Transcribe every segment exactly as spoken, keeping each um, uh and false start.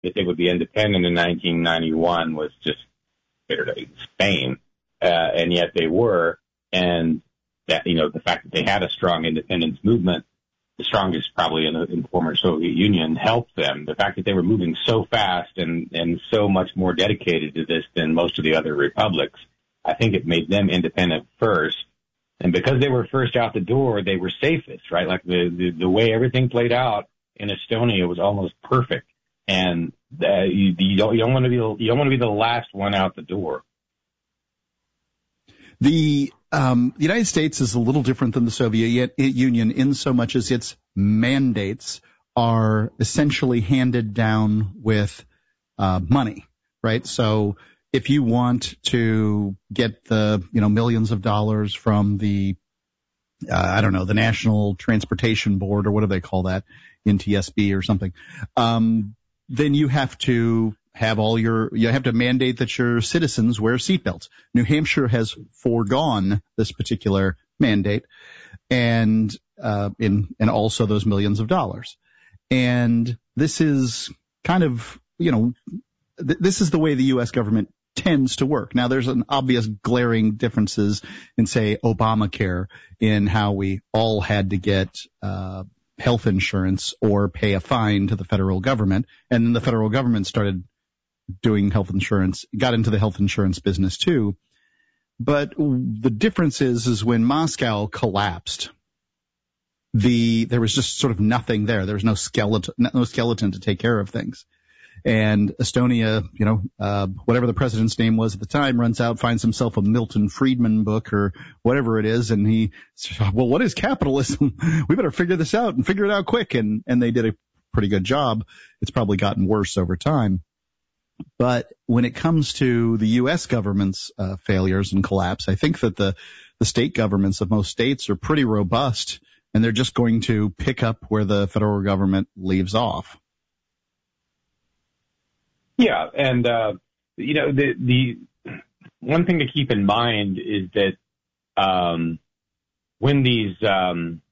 that they would be independent in nineteen ninety-one was just Spain, uh, and yet they were. And that, you know, the fact that they had a strong independence movement, the strongest probably in the in former Soviet Union, helped them. The fact that they were moving so fast and, and so much more dedicated to this than most of the other republics, I think it made them independent first. And because they were first out the door, they were safest, right? Like the, the, the way everything played out in Estonia was almost perfect. And uh, you, you don't you don't want to be you don't want to be the last one out the door. The um, the United States is a little different than the Soviet Union in so much as its mandates are essentially handed down with uh, money, right? So if you want to get the you know millions of dollars from the uh, I don't know the National Transportation Board or what do they call that, N T S B or something, um, then you have to have all your, you have to mandate that your citizens wear seatbelts. New Hampshire has foregone this particular mandate and, uh, in, and also those millions of dollars. And this is kind of, you know, th- this is the way the U S government tends to work. Now there's an obvious glaring differences in, say, Obamacare, in how we all had to get, uh, health insurance or pay a fine to the federal government. And then the federal government started doing health insurance, got into the health insurance business too. But the difference is, is when Moscow collapsed, the, there was just sort of nothing there. There was no skeleton, no skeleton to take care of things. And Estonia, you know, uh, whatever the president's name was at the time, runs out, finds himself a Milton Friedman book or whatever it is. And he, well, what is capitalism? We better figure this out and figure it out quick. And, and they did a pretty good job. It's probably gotten worse over time. But when it comes to the U S government's uh, failures and collapse, I think that the, the state governments of most states are pretty robust, and they're just going to pick up where the federal government leaves off. Yeah, and, uh, you know, the the one thing to keep in mind is that um, when these um,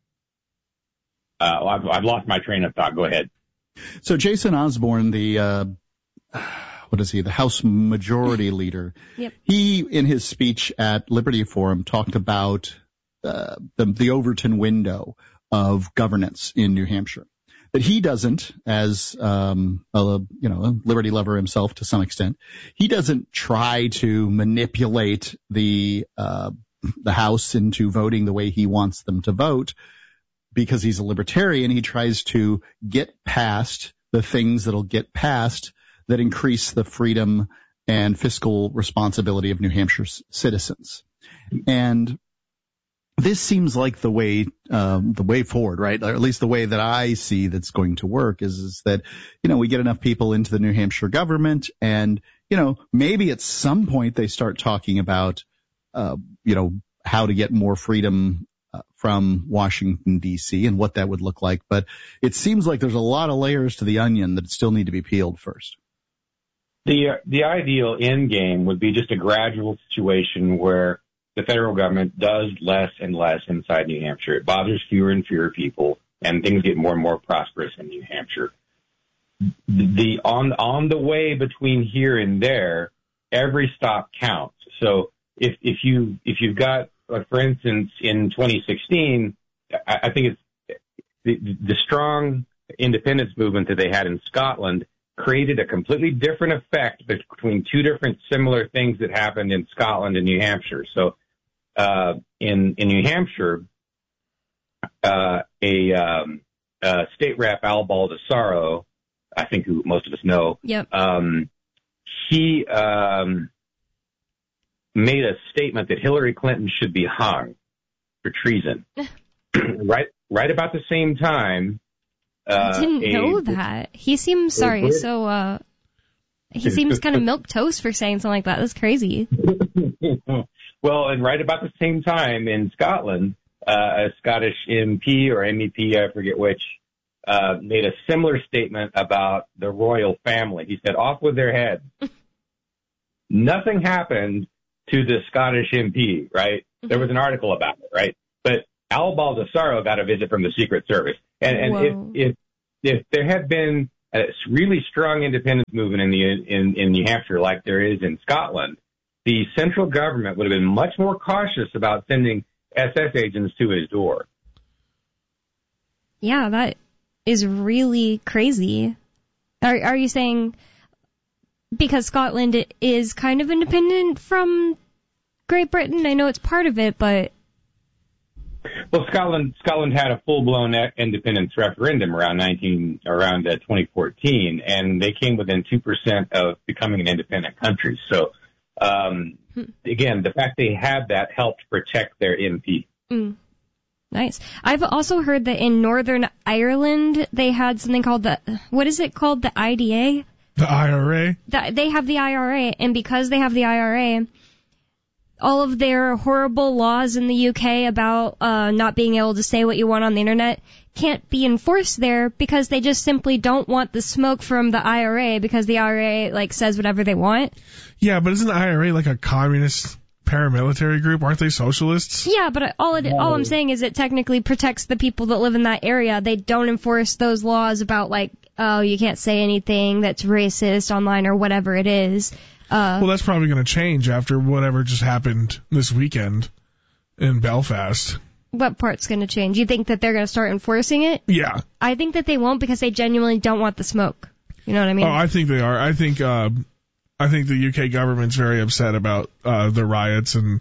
uh, I've, I've lost my train of thought. Go ahead. So Jason Osborne, the uh, what is he, the House Majority Leader, yep. He, in his speech at Liberty Forum, talked about uh, the, the Overton window of governance in New Hampshire. That he doesn't, as um, a you know a liberty lover himself to some extent, he doesn't try to manipulate the uh, the House into voting the way he wants them to vote, because he's a libertarian. He tries to get past the things that'll get passed that increase the freedom and fiscal responsibility of New Hampshire's citizens. And this seems like the way, um, the way forward, right? Or at least the way that I see that's going to work is, is that, you know, we get enough people into the New Hampshire government, and, you know, maybe at some point they start talking about, uh, you know, how to get more freedom uh, from Washington, D C and what that would look like. But it seems like there's a lot of layers to the onion that still need to be peeled first. The, uh, the ideal end game would be just a gradual situation where the federal government does less and less inside New Hampshire. It bothers fewer and fewer people, and things get more and more prosperous in New Hampshire. The on on the way between here and there, every stop counts. So if if you if you've got, like, for instance, in twenty sixteen, I, I think it's the, the strong independence movement that they had in Scotland created a completely different effect between two different similar things that happened in Scotland and New Hampshire. So uh, in, in New Hampshire, uh, a, um, uh, state rep, Al Baldessaro, I think who most of us know, yep. um, he um, made a statement that Hillary Clinton should be hung for treason. right, right about the same time. Uh, I didn't a, know that. He seems, sorry, so, uh, he seems kind of milquetoast for saying something like that. That's crazy. Well, and right about the same time in Scotland, uh, a Scottish M P or M E P, I forget which, uh, made a similar statement about the royal family. He said, off with their head. Nothing happened to the Scottish M P, right? There was an article about it, right? But Al Baldessaro got a visit from the Secret Service. And, and if, if, if there had been a really strong independence movement in the in, in New Hampshire like there is in Scotland, the central government would have been much more cautious about sending S S agents to his door. Yeah, that is really crazy. Are are you saying because Scotland is kind of independent from Great Britain? I know it's part of it, but well, Scotland Scotland had a full blown independence referendum around nineteen around uh, twenty fourteen, and they came within two percent of becoming an independent country. So, um, hmm. again, the fact they had that helped protect their M P. Mm. Nice. I've also heard that in Northern Ireland they had something called the what is it called the I D A? The I R A. The, they have the I R A, and because they have the I R A, all of their horrible laws in the U K about uh, not being able to say what you want on the internet can't be enforced there because they just simply don't want the smoke from the I R A because the I R A like says whatever they want. Yeah, but isn't the I R A like a communist paramilitary group? Aren't they socialists? Yeah, but all it, all I'm saying is it technically protects the people that live in that area. They don't enforce those laws about like, oh, you can't say anything that's racist online or whatever it is. Uh, well, that's probably going to change after whatever just happened this weekend in Belfast. What part's going to change? You think that they're going to start enforcing it? Yeah. I think that they won't because they genuinely don't want the smoke. You know what I mean? Oh, I think they are. I think uh, I think the U K government's very upset about uh, the riots, and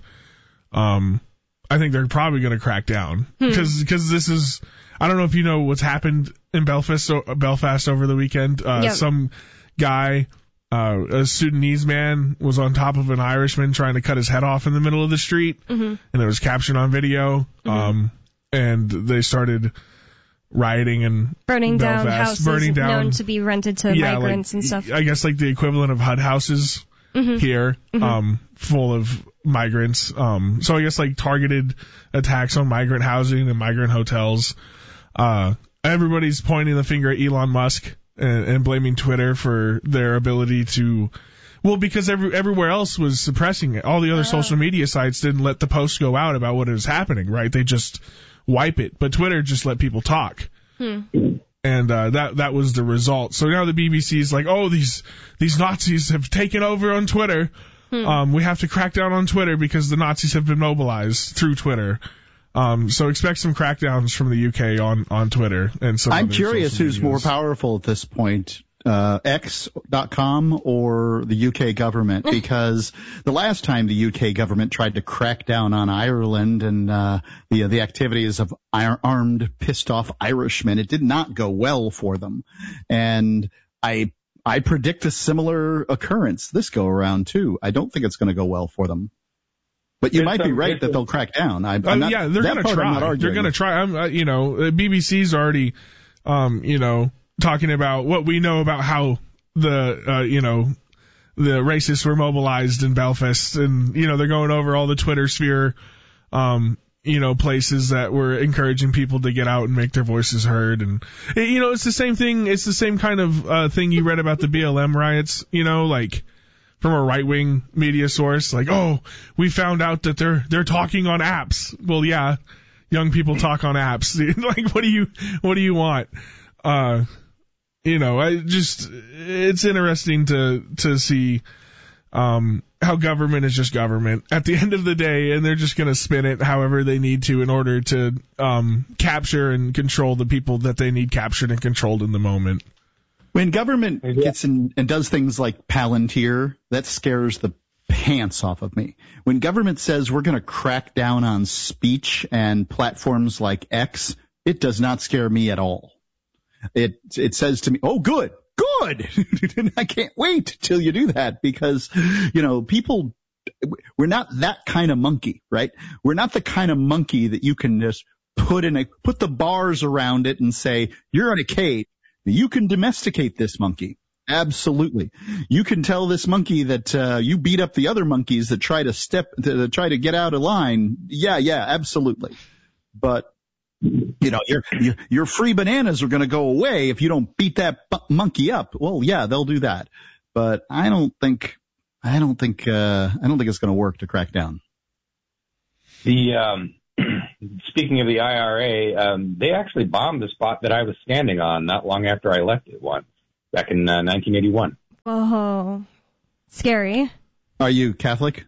um, I think they're probably going to crack down because hmm. because this is. I don't know if you know what's happened in Belfast so, Belfast over the weekend. Uh, yep. Some guy. Uh, a Sudanese man was on top of an Irishman trying to cut his head off in the middle of the street, mm-hmm. and it was captured on video. Mm-hmm. Um, and they started rioting and burning Belfast, down houses burning down, known to be rented to yeah, migrants like, and stuff. I guess like the equivalent of H U D houses mm-hmm. here, mm-hmm. um, full of migrants. Um, so I guess like targeted attacks on migrant housing and migrant hotels. Uh, everybody's pointing the finger at Elon Musk. And, and blaming Twitter for their ability to, well, because every, everywhere else was suppressing it. All the other oh. social media sites didn't let the posts go out about what is happening, right? They just wipe it. But Twitter just let people talk. Hmm. And uh, that that was the result. So now the B B C is like, oh, these these Nazis have taken over on Twitter. Hmm. Um, we have to crack down on Twitter because the Nazis have been mobilized through Twitter. Um, so expect some crackdowns from the U K on, on Twitter and some I'm curious who's more powerful at this point, uh, X dot com or the U K government, because the last time the U K government tried to crack down on Ireland and, uh, the, the activities of armed, pissed off Irishmen, it did not go well for them. And I, I predict a similar occurrence this go around too. I don't think it's going to go well for them. But you it's might be right that they'll crack down. I, I'm not, yeah, they're going to try. They're going to try. I'm, uh, you know, B B C's already, um, you know, talking about what we know about how the, uh, you know, the racists were mobilized in Belfast, and you know they're going over all the Twitter sphere, um, you know, places that were encouraging people to get out and make their voices heard, and you know, it's the same thing. It's the same kind of uh, thing you read about the B L M riots. You know, like. From a right-wing media source, like, oh, we found out that they're they're talking on apps. Well, yeah, young people talk on apps. Like, what do you what do you want? Uh, you know, I just it's interesting to to see um how government is just government at the end of the day, and they're just going to spin it however they need to in order to um capture and control the people that they need captured and controlled in the moment. When government gets in and does things like Palantir, that scares the pants off of me. When government says we're going to crack down on speech and platforms like X, it does not scare me at all. It it says to me, oh, good, good. I can't wait till you do that because, you know, people, we're not that kind of monkey, right? We're not the kind of monkey that you can just put in a, put the bars around it and say, you're in a cage. You can domesticate this monkey. Absolutely. You can tell this monkey that uh, you beat up the other monkeys that try to step to, to try to get out of line. Yeah, yeah, absolutely. But you know, your your, your free bananas are going to go away if you don't beat that b- monkey up. Well, yeah, they'll do that. But I don't think I don't think uh, I don't think it's going to work to crack down. The um speaking of the I R A, um, they actually bombed the spot that I was standing on not long after I left it once. back in uh, nineteen eighty-one. Oh, scary. Are you Catholic?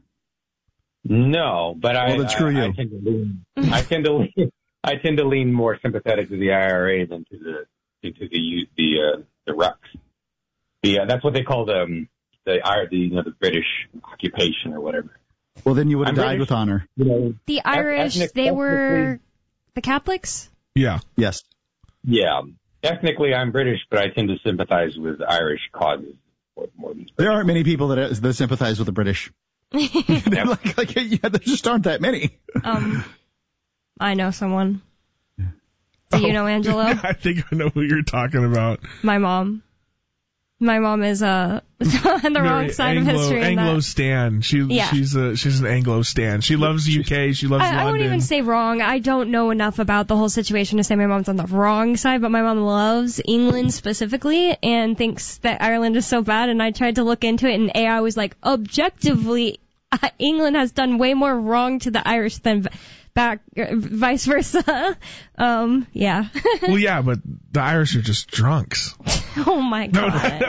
No, but I, well, then screw I, you. I tend to lean. I tend to lean. I tend to lean more sympathetic to the I R A than to the to the the uh, the R U Cs. The uh, that's what they call the the the you know the British occupation or whatever. Well, then you would have I'm died British, with honor. You know, The Irish, ethnic, they were ethnically, the Catholics? Yeah. Yes. Yeah, ethnically I'm British, but I tend to sympathize with Irish causes more, more than British. There aren't many people that, that sympathize with the British. like, like, yeah, there just aren't that many. Um, I know someone. Do you know Angelo? I think I know who you're talking about. My mom. My mom is uh, on the wrong side Anglo, of history. Anglo that. Stan. She, Yeah. She's a she's an Anglo Stan. She loves U K. She loves I, London. I won't even say wrong. I don't know enough about the whole situation to say my mom's on the wrong side, but my mom loves England specifically and thinks that Ireland is so bad. And I tried to look into it, and A I was like, objectively, uh, England has done way more wrong to the Irish than back, uh, vice versa. um, yeah. Well, yeah, but the Irish are just drunks. Oh my god.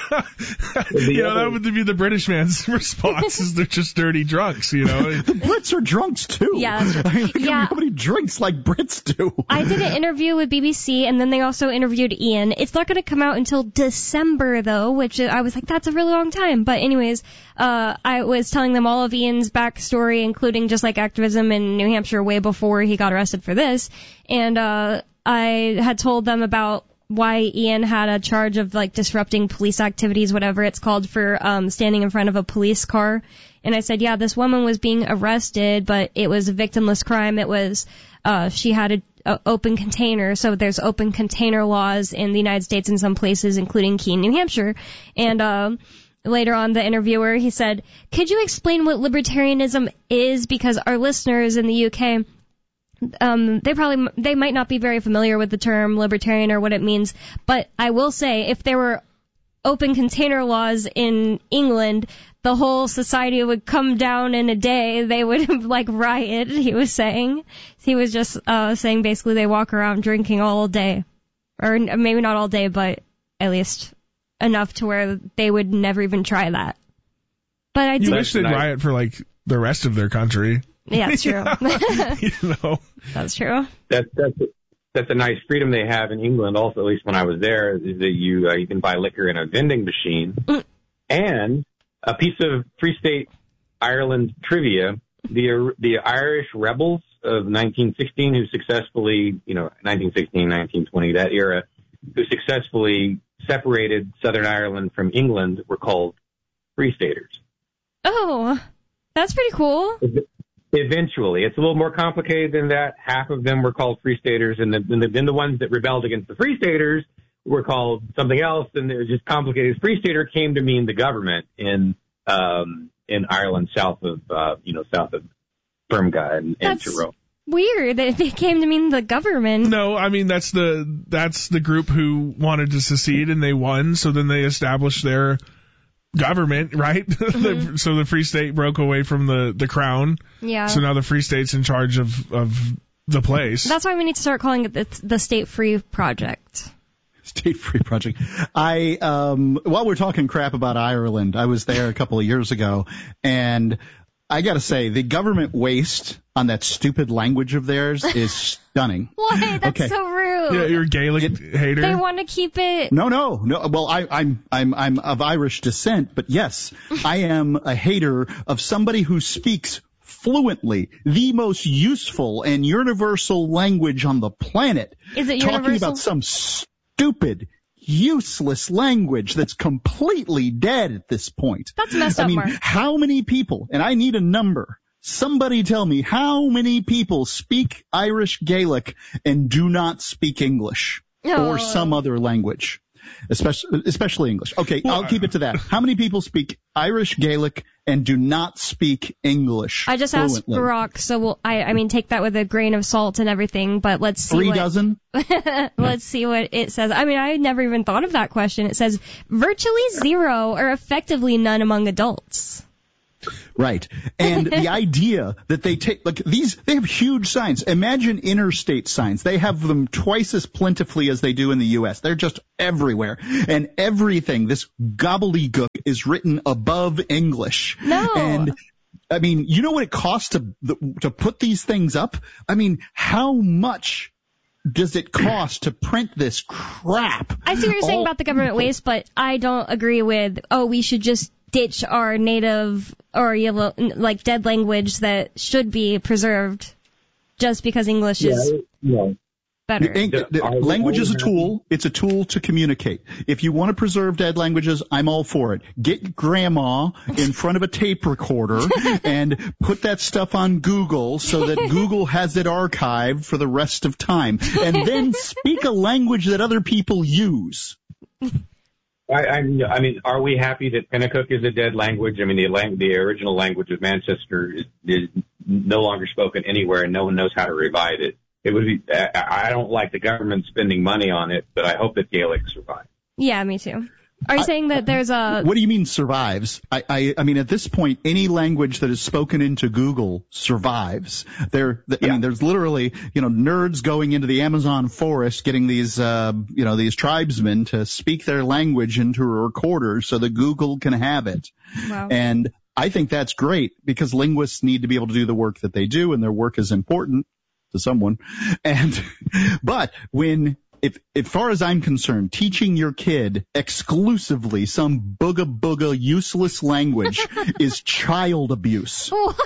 You know, that would be the British man's response is they're just dirty drunks, you know. The Brits are drunks too. Yeah, that's right. I mean, Yeah. Nobody drinks like Brits do. I did an interview with B B C, and then they also interviewed Ian. It's not going to come out until December, though, which I was like, that's a really long time. But anyways, uh, I was telling them all of Ian's backstory, including just like activism in New Hampshire way before he got arrested for this. And uh, I had told them about why Ian had a charge of like disrupting police activities, whatever it's called, for um standing in front of a police car. And I said, yeah, this woman was being arrested, but it was a victimless crime. It was, uh, she had a, a open container. So there's open container laws in the United States in some places, including Keene, New Hampshire. And, um, later on, the interviewer, he said, could you explain what libertarianism is? Because our listeners in the U K, Um, they probably, they might not be very familiar with the term libertarian or what it means, but I will say if there were open container laws in England, the whole society would come down in a day. They would like riot, he was saying. He was just, uh, saying basically they walk around drinking all day. Or maybe not all day, but at least enough to where they would never even try that. But I You did. wish they'd riot for like the rest of their country. Yeah, that's true. You know. That's true. That, that's that's a nice freedom they have in England. Also, at least when I was there, is that you uh, you can buy liquor in a vending machine. Mm. And a piece of Free State Ireland trivia: the the Irish rebels of nineteen sixteen, who successfully, you know, nineteen sixteen, nineteen twenty, that era, who successfully separated Southern Ireland from England, were called Free Staters. Oh, that's pretty cool. Eventually. It's a little more complicated than that. Half of them were called Free Staters, and then the, the ones that rebelled against the Free Staters were called something else, and it was just complicated. Free Stater came to mean the government in um, in Ireland, south of uh, you know south of Fermga and, and That's Tyrone. weird that they came to mean the government. No, I mean that's the that's the group who wanted to secede and they won, so then they established their government, right? Mm-hmm. So the Free State broke away from the, the crown. Yeah. So now the Free State's in charge of, of the place. That's why we need to start calling it the, the State Free Project. State Free Project. I, um, while we're talking crap about Ireland, I was there a couple of years ago, and I gotta say, the government waste on that stupid language of theirs is stunning. Why? That's Okay. so rude. Yeah, you're a Gaelic It- hater. They want to keep it. No, no, no. Well, I, I'm, I'm, I'm of Irish descent, but yes, I am a hater of somebody who speaks fluently the most useful and universal language on the planet. Is it talking universal? about some stupid, useless language that's completely dead at this point. That's messed I up, mean, Mark. how many people, and I need a number, somebody tell me how many people speak Irish Gaelic and do not speak English Oh. or some other language, especially, especially English. Okay, Well, I'll keep it to that. How many people speak Irish Gaelic and do not speak English I just asked fluently? Barack, so we'll, I, I mean, take that with a grain of salt and everything, but let's see Three what, dozen? let's see what it says. I mean, I never even thought of that question. It says virtually zero or effectively none among adults. Right. And the idea that they take, like these, they have huge signs. Imagine interstate signs. They have them twice as plentifully as they do in the U S. They're just everywhere. And everything, this gobbledygook is written above English. No. And I mean, you know what it costs to, to put these things up? I mean, how much does it cost to print this crap? I see what you're saying All- about the government waste, but I don't agree with, oh, we should just ditch our native or you know, like dead language that should be preserved just because English is Yeah. better. The, the, the Are we- language are is a we tool. It's a tool to communicate. If you want to preserve dead languages, I'm all for it. Get grandma in front of a tape recorder and put that stuff on Google so that Google has it archived for the rest of time. And then speak a language that other people use. I, I, I mean, are we happy that Pennacook is a dead language? I mean, the lang- the original language of Manchester is, is no longer spoken anywhere, and no one knows how to revive it. It would be. I, I don't like the government spending money on it, but I hope that Gaelic survives. Yeah, me too. Are you saying that there's a... What do you mean survives? I, I, I mean, at this point, any language that is spoken into Google survives. There, I Yeah. mean, there's literally, you know, nerds going into the Amazon forest, getting these, uh, you know, these tribesmen to speak their language into a recorder so that Google can have it. Wow. And I think that's great because linguists need to be able to do the work that they do, and their work is important to someone. And, but when, If, as far as I'm concerned, teaching your kid exclusively some booga booga useless language is child abuse. What?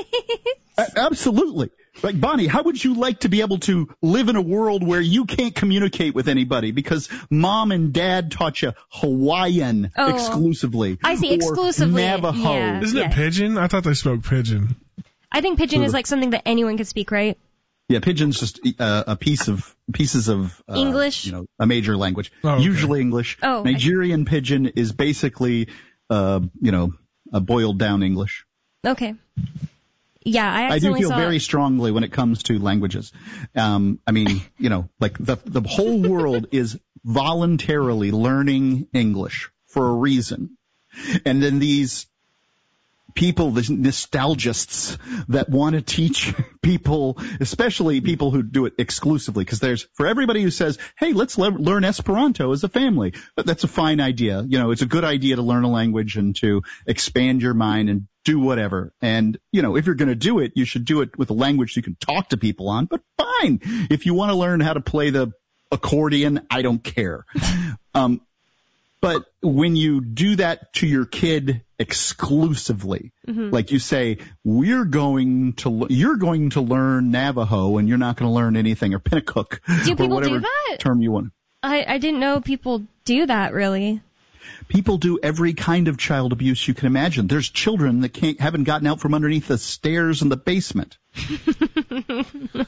A- absolutely. Like, Bonnie, how would you like to be able to live in a world where you can't communicate with anybody because mom and dad taught you Hawaiian Oh, exclusively? I see, or exclusively, Navajo. yeah. Isn't it Pidgin? I thought they spoke Pidgin. I think Pidgin is like something that anyone could speak, right? Yeah, Pidgin's just uh, a piece of pieces of uh, English? you know, a major language. Oh, okay. Usually English. Oh, okay. Nigerian Pidgin is basically, uh, you know, a boiled down English. Okay. Yeah, I I do accidentally feel saw... very strongly when it comes to languages. Um, I mean, you know, like the the whole world is voluntarily learning English for a reason, and then these people, the nostalgists that want to teach people, especially people who do it exclusively, because there's, for everybody who says, hey, let's le- learn Esperanto as a family, but that's a fine idea. You know, it's a good idea to learn a language and to expand your mind and do whatever. And, you know, if you're going to do it, you should do it with a language you can talk to people on, but fine. If you want to learn how to play the accordion, I don't care. Um, But when you do that to your kid exclusively, mm-hmm. like you say, we're going to, you're going to learn Navajo and you're not going to learn anything, or Pennacook, do or people whatever do that? term you want. I, I didn't know people do that, really. People do every kind of child abuse you can imagine. There's children that can't, haven't gotten out from underneath the stairs in the basement. Well,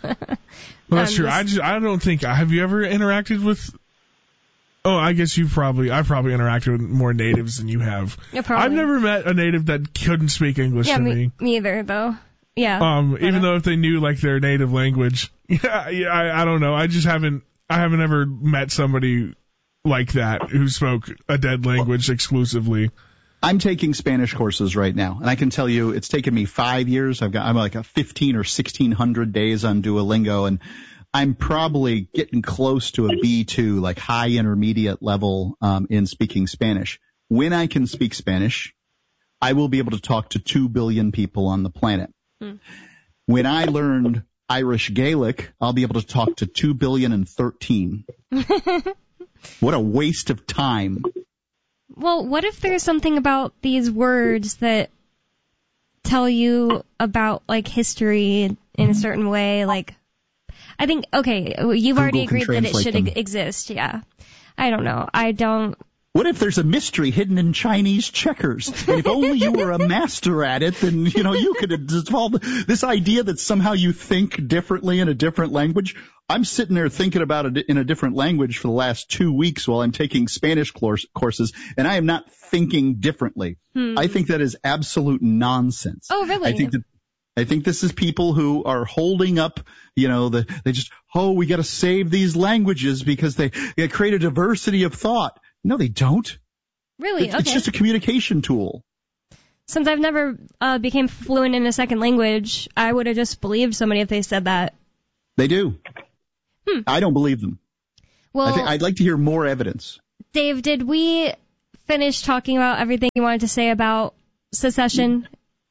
that's I'm true. just- I just, I don't think, have you ever interacted with, oh, I guess you probably, I've probably interacted with more natives than you have. Yeah, probably. I've never met a native that couldn't speak English Yeah, to me, me. me either, though. Yeah. Um, but, even uh, though if they knew like their native language. Yeah, yeah, I, I don't know. I just haven't, I haven't ever met somebody like that who spoke a dead language exclusively. I'm taking Spanish courses right now, and I can tell you it's taken me five years. I've got, I'm like a fifteen or sixteen hundred days on Duolingo, and I'm probably getting close to a B two, like high intermediate level, um, in speaking Spanish. When I can speak Spanish, I will be able to talk to two billion people on the planet. Hmm. When I learned Irish Gaelic, I'll be able to talk to two billion and thirteen. What a waste of time. Well, what if there's something about these words that tell you about, like, history in a certain way? Like, I think, okay, you've Google already can agreed that it translate should them. e- exist, yeah. I don't know. I don't... What if there's a mystery hidden in Chinese checkers? And if only you were a master at it, then, you know, you could have dissolved this idea that somehow you think differently in a different language. I'm sitting there thinking about it in a different language for the last two weeks while I'm taking Spanish course, courses, and I am not thinking differently. Hmm. I think that is absolute nonsense. Oh, really? I think that I think this is people who are holding up, you know, the, they just, oh, we got to save these languages because they, they create a diversity of thought. No, they don't. Really? It's, okay. it's just a communication tool. since I've never uh, became fluent in a second language, I would have just believed somebody if they said that. They do. Hmm. I don't believe them. Well, I think I'd like to hear more evidence. Dave, did we finish talking about everything you wanted to say about secession?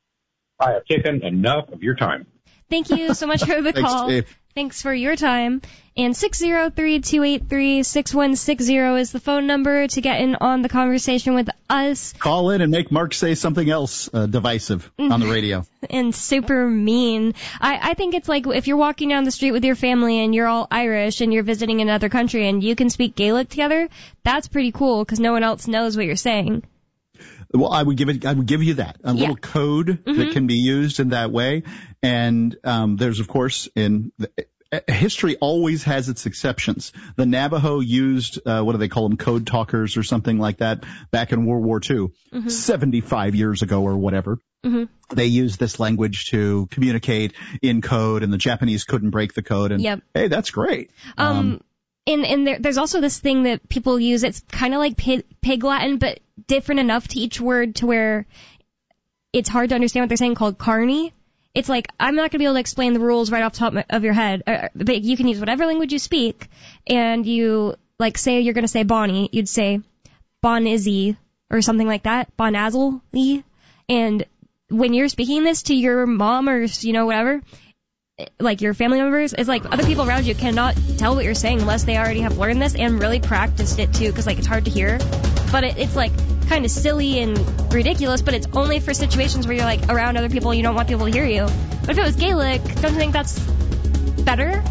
I have taken enough of your time. Thank you so much for the Thanks, call. Dave. Thanks for your time. And six zero three, two eight three, six one six zero is the phone number to get in on the conversation with us. Call in and make Mark say something else uh, divisive on the radio. And super mean. I, I think it's like if you're walking down the street with your family and you're all Irish and you're visiting another country and you can speak Gaelic together, that's pretty cool because no one else knows what you're saying. Well, I would give it. I would give you that a Yeah. little code Mm-hmm. that can be used in that way. And um, there's, of course, in the, history always has its exceptions. The Navajo used uh, what do they call them, code talkers or something like that back in World War Two, Mm-hmm. seventy-five years ago or whatever. Mm-hmm. They used this language to communicate in code, and the Japanese couldn't break the code. And Yep. hey, that's great. Um, Um, and, and there, there's also this thing that people use. It's kind of like pig, pig Latin, but different enough to each word to where it's hard to understand what they're saying, called carny. It's like, I'm not going to be able to explain the rules right off the top of your head, uh, but you can use whatever language you speak, and you, like, say you're going to say Bonnie, you'd say Bon Izzy, or something like that, Bon Azzle-y, and when you're speaking this to your mom or, you know, whatever, like your family members, it's like other people around you cannot tell what you're saying unless they already have learned this and really practiced it too, because like it's hard to hear. But it, it's like kind of silly and ridiculous, but it's only for situations where you're like around other people and you don't want people to hear you. But if it was Gaelic, don't you think that's better?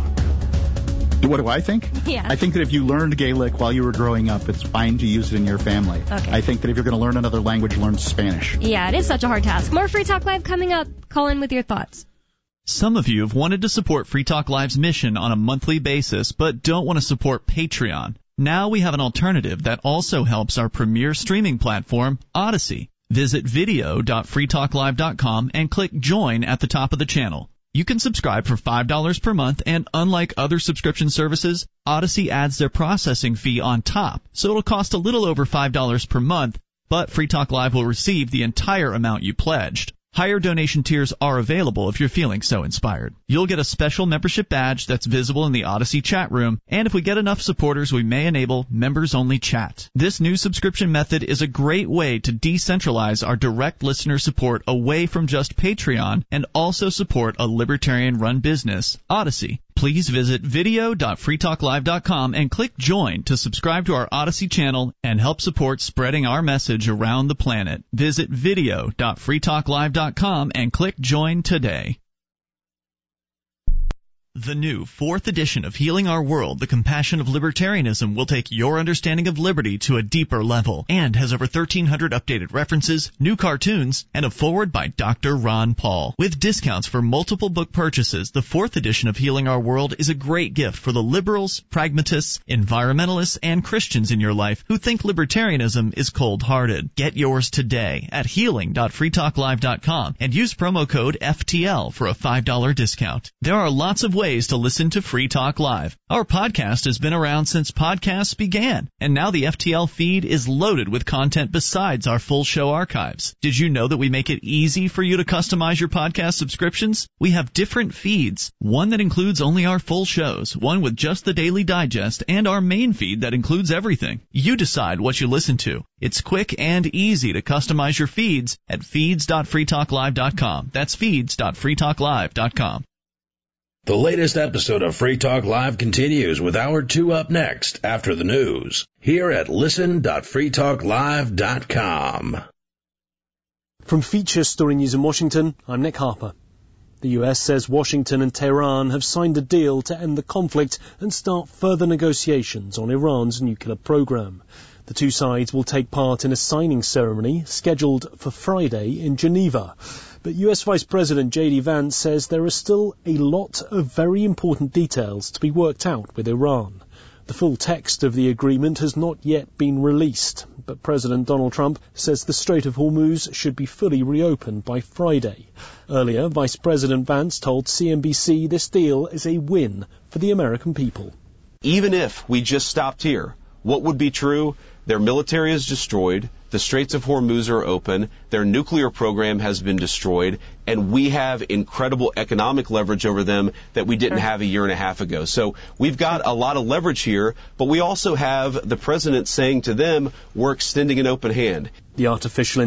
what do I think? Yeah. I think that if you learned Gaelic while you were growing up, it's fine to use it in your family. Okay. I think that if you're going to learn another language, learn Spanish. Yeah, it is such a hard task. More Free Talk Live coming up. Call in with your thoughts. Some of you have wanted to support Free Talk Live's mission on a monthly basis, but don't want to support Patreon. Now we have an alternative that also helps our premier streaming platform, Odyssey. Visit video dot free talk live dot com and click Join at the top of the channel. You can subscribe for five dollars per month, and unlike other subscription services, Odyssey adds their processing fee on top, so it'll cost a little over five dollars per month, but Free Talk Live will receive the entire amount you pledged. Higher donation tiers are available if you're feeling so inspired. You'll get a special membership badge that's visible in the Odyssey chat room, and if we get enough supporters, we may enable members-only chat. This new subscription method is a great way to decentralize our direct listener support away from just Patreon and also support a libertarian-run business, Odyssey. Please visit video dot free talk live dot com and click Join to subscribe to our Odyssey channel and help support spreading our message around the planet. Visit video dot free talk live dot com and click Join today. The new fourth edition of Healing Our World, The Compassion of Libertarianism, will take your understanding of liberty to a deeper level and has over thirteen hundred updated references, new cartoons, and a foreword by Doctor Ron Paul. With discounts for multiple book purchases, the fourth edition of Healing Our World is a great gift for the liberals, pragmatists, environmentalists, and Christians in your life who think libertarianism is cold-hearted. Get yours today at healing dot free talk live dot com and use promo code F T L for a five dollars discount. There are lots of ways to listen to Free Talk Live. Our podcast has been around since podcasts began, and now the F T L feed is loaded with content besides our full show archives. Did you know that we make it easy for you to customize your podcast subscriptions? We have different feeds, one that includes only our full shows, one with just the Daily Digest, and our main feed that includes everything. You decide what you listen to. It's quick and easy to customize your feeds at feeds dot free talk live dot com. That's feeds dot free talk live dot com. The latest episode of Free Talk Live continues with Hour two up next after the news here at listen dot free talk live dot com. From Feature Story News in Washington, I'm Nick Harper. The U S says Washington and Tehran have signed a deal to end the conflict and start further negotiations on Iran's nuclear program. The two sides will take part in a signing ceremony scheduled for Friday in Geneva. But U S Vice President J D Vance says there are still a lot of very important details to be worked out with Iran. The full text of the agreement has not yet been released, but President Donald Trump says the Strait of Hormuz should be fully reopened by Friday. Earlier, Vice President Vance told C N B C this deal is a win for the American people. Even if we just stopped here, what would be true? Their military is destroyed. The Straits of Hormuz are open. Their nuclear program has been destroyed. And we have incredible economic leverage over them that we didn't have a year and a half ago. So we've got a lot of leverage here, but we also have the president saying to them, we're extending an open hand. The artificial